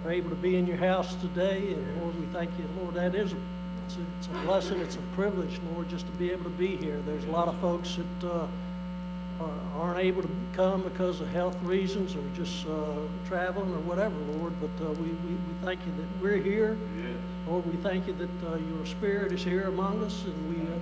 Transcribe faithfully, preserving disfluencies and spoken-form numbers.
are able to be in your house today. And Lord, we thank you, Lord, that is, a, it's, a, it's a blessing, it's a privilege, Lord, just to be able to be here. There's a lot of folks that uh, are, aren't able to come because of health reasons or just uh, traveling or whatever, Lord. But uh, we, we, we thank you that we're here. Yes. Lord, we thank you that uh, your Spirit is here among us, and we, uh,